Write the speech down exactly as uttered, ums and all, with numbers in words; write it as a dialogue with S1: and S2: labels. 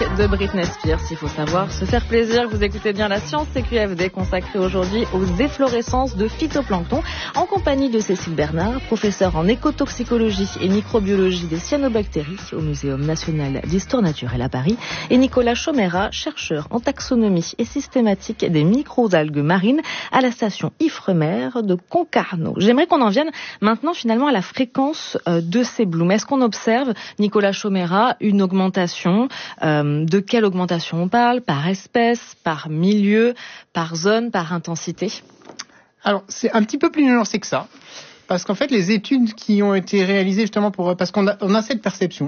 S1: de Britney Spears. Il faut savoir se faire plaisir. Vous écoutez bien la Science C Q F D consacrée aujourd'hui aux efflorescences de phytoplancton en compagnie de Cécile Bernard, professeure en écotoxicologie et microbiologie des cyanobactéries au Muséum national d'histoire naturelle à Paris, et Nicolas Chaumera, chercheur en taxonomie et systématique des microalgues marines à la station Ifremer de Concarneau. J'aimerais qu'on en vienne maintenant finalement à la fréquence euh, de ces blooms. Est-ce qu'on observe, Nicolas Chaumera, une augmentation? euh, De quelle augmentation on parle? Par espèce, par milieu, par zone, par intensité?
S2: Alors, c'est un petit peu plus nuancé que ça. Parce qu'en fait, les études qui ont été réalisées justement pour... Parce qu'on a, on a cette perception